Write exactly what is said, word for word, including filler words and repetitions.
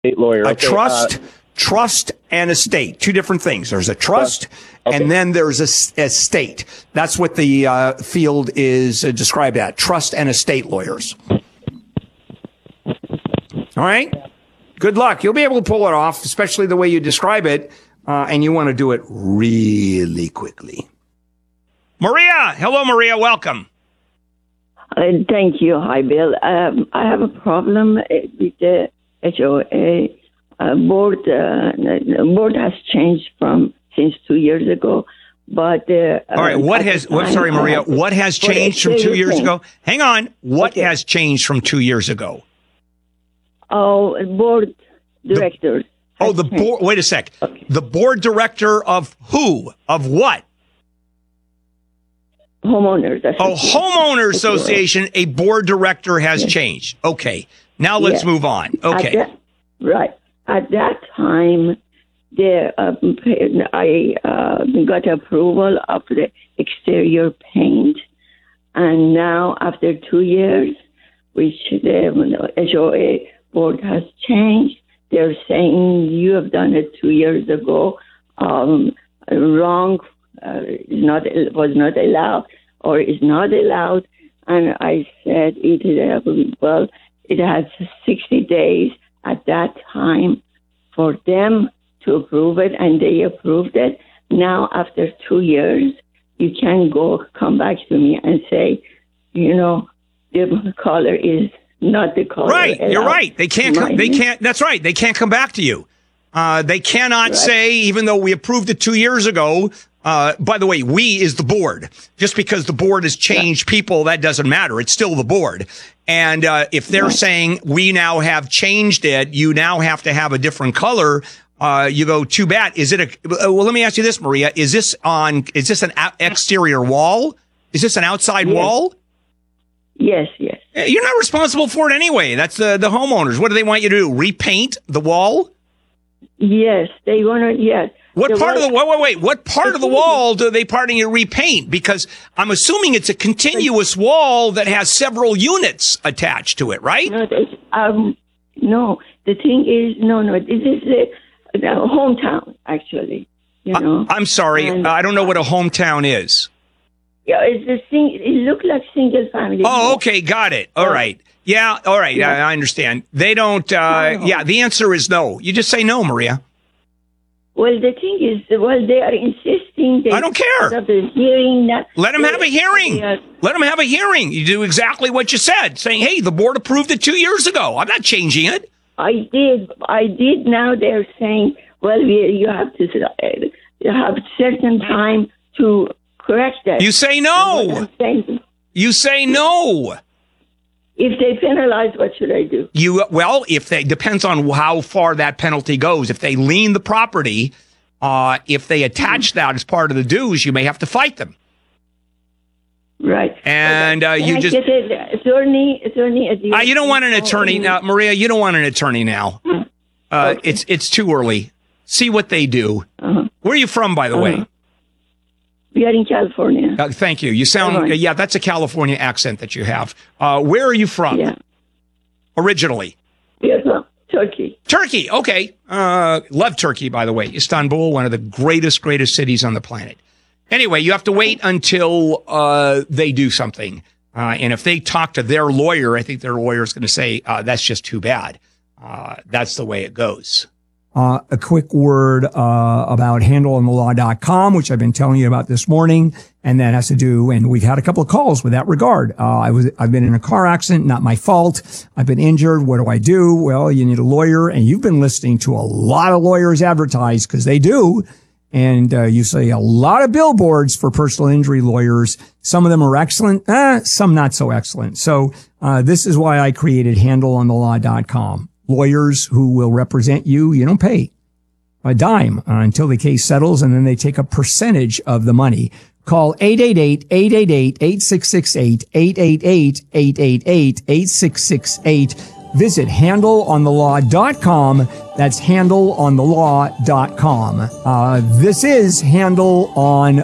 State lawyer. A Okay, trust, uh, trust and estate, two different things. There's a trust, okay. and then there's a s- estate. That's what the uh, field is uh, described at, trust and estate lawyers. All right? Good luck. You'll be able to pull it off, especially the way you describe it, uh, and you want to do it really quickly. Maria. Hello, Maria. Welcome. Uh, thank you. Hi, Bill. Um, I have a problem uh, with the H O A uh, board. Uh, the board has changed from since two years ago, but uh, all right. What has? What, sorry, Maria. What has changed from two years ago? Hang on. What okay. has changed from two years ago? Oh, board directors. The, oh, the board. Wait a sec. Okay. The board director of who? Of what? Homeowners. Oh, homeowner association. A board director has yes. changed. Okay. Now let's yes. move on. Okay. At that, right. At that time, the um, I uh, got approval of the exterior paint, and now after two years, which the H O A board has changed, they're saying you have done it two years ago, um, wrong, uh, not was not allowed or is not allowed, and I said it is well. It has sixty days at that time for them to approve it, and they approved it. Now, after two years, you can go come back to me and say, you know, the color is not the color. Right, you're right. They can't. Come, they can't. That's right. They can't come back to you. Uh, they cannot right. say, even though we approved it two years ago. Uh, by the way, we is the board. Just because the board has changed right. people, that doesn't matter. It's still the board. And uh, if they're right. saying we now have changed it, you now have to have a different color. Uh, you go, too bad. Is it a? Well, let me ask you this, Maria. Is this on? Is this an exterior wall? Is this an outside yes. wall? Yes, yes. You're not responsible for it anyway. That's the the homeowners. What do they want you to do? Repaint the wall? Yes, they want to. Yes. What the part wall, of the wait, wait, wait? What part of the wall do they parting you to repaint? Because I'm assuming it's a continuous wall that has several units attached to it, right? No, um, no. The thing is, no, no. This is the, the hometown, actually. You know. I, I'm sorry, and, I don't know what a hometown is. Yeah, it's the thing. It looked like single family. Oh, okay, got it. All oh. right. Yeah, all right. Yeah. I, I understand. They don't. Uh, no. Yeah, the answer is no. You just say no, Maria. Well, the thing is, well, they are insisting. They I don't care. The hearing that Let them have a hearing. Are, Let them have a hearing. You do exactly what you said, saying, hey, the board approved it two years ago. I'm not changing it. I did. I did. Now they're saying, well, we, you have to you have certain time to correct that. You say no. You say no. If they penalize, what should I do? You well, if they depends on how far that penalty goes. If they lien the property, uh, if they attach mm-hmm. that as part of the dues, you may have to fight them. Right. And uh, you I just attorney, attorney. Uh, you don't want an attorney now, Maria. You don't want an attorney now. Uh, okay. It's it's too early. See what they do. Uh-huh. Where are you from, by the uh-huh. way? We are in California. Uh, thank you. You sound, uh, yeah, that's a California accent that you have. Uh, where are you from? Yeah. Originally? We are from Turkey. Turkey. Okay. Uh, love Turkey, by the way. Istanbul, one of the greatest, greatest cities on the planet. Anyway, you have to wait until uh, they do something. Uh, and if they talk to their lawyer, I think their lawyer is going to say, uh, that's just too bad. Uh, that's the way it goes. Uh, a quick word uh, about handle on the law dot com, which I've been telling you about this morning, and that has to do, and we've had a couple of calls with that regard. Uh, I was, I've been in a car accident, not my fault. I've been injured. What do I do? Well, you need a lawyer, and you've been listening to a lot of lawyers advertise, because they do, and uh, you see a lot of billboards for personal injury lawyers. Some of them are excellent, eh, some not so excellent. So uh, this is why I created handle on the law dot com. Lawyers who will represent you, you don't pay a dime uh, until the case settles, and then they take a percentage of the money. Call eight eight eight, eight eight eight, eight six six eight, eight eight eight, eight eight eight, eight six six eight. Visit handle on the law dot com. That's handle on the law dot com. Uh, this is Handle on